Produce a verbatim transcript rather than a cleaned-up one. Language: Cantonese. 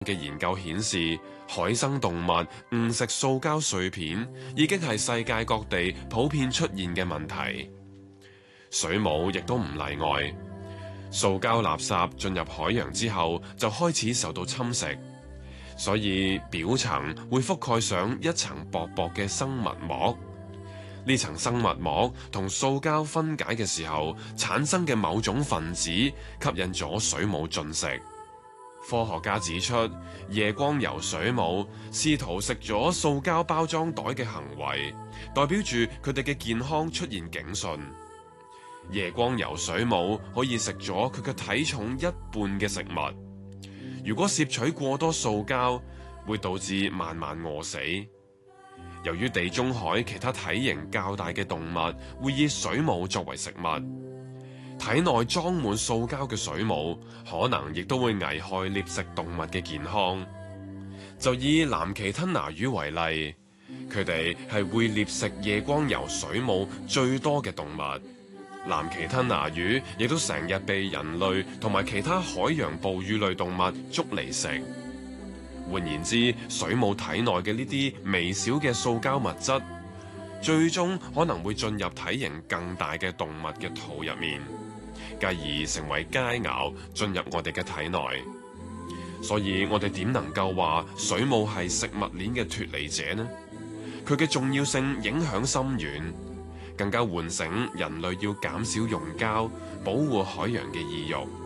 嘅研究顯示，海生動物誤食塑膠碎片已經係世界各地普遍出現嘅問題。水母亦都唔例外。塑膠垃圾進入海洋之後，就開始受到侵蝕，所以表層會覆蓋上一層薄薄嘅生物膜。呢層生物膜同塑膠分解嘅時候產生嘅某種分子，吸引咗水母進食。科學家指出，夜光游水母試圖食咗塑膠包裝袋嘅行為，代表住佢哋嘅健康出現警訊。夜光游水母可以食咗佢嘅體重一半嘅食物。如果攝取過多塑膠，會導致慢慢餓死。由於地中海其他體型較大嘅動物會以水母作為食物，體內裝滿塑膠嘅水母可能亦都會危害獵食動物嘅健康。就以藍鰭吞拿魚為例，佢哋係會獵食夜光游水母最多嘅動物。藍鰭吞拿魚亦都成日被人類同埋其他海洋哺乳類動物捉嚟食。換言之，水母體內嘅呢啲微小嘅塑膠物質，最終可能會進入體型更大嘅動物嘅肚入面，繼而成為佳肴進入我哋嘅體內。所以我哋點能夠話水母係食物鏈嘅脫離者呢？佢嘅重要性影響深遠，更加喚醒人類要減少用膠，保護海洋嘅意欲。